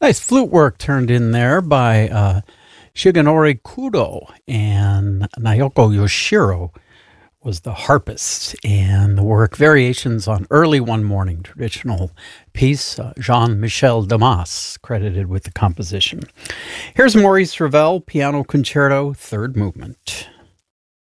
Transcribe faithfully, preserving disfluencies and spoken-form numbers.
Nice flute work turned in there by uh, Shigenori Kudo, and Naoko Yoshiro was the harpist. And the work Variations on Early One Morning, traditional piece, uh, Jean-Michel Damas, credited with the composition. Here's Maurice Ravel, Piano Concerto, third movement.